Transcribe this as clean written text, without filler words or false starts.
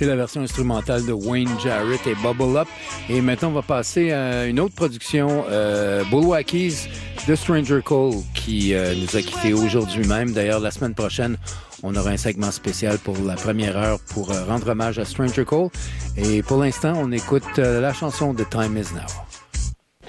C'est la version instrumentale de Wayne Jarrett et Bubble Up. Et maintenant, on va passer à une autre production, Bullwackies de Stranger Cole, qui nous a quittés aujourd'hui même. D'ailleurs, la semaine prochaine, on aura un segment spécial pour la première heure pour rendre hommage à Stranger Cole. Et pour l'instant, on écoute la chanson de Time Is Now.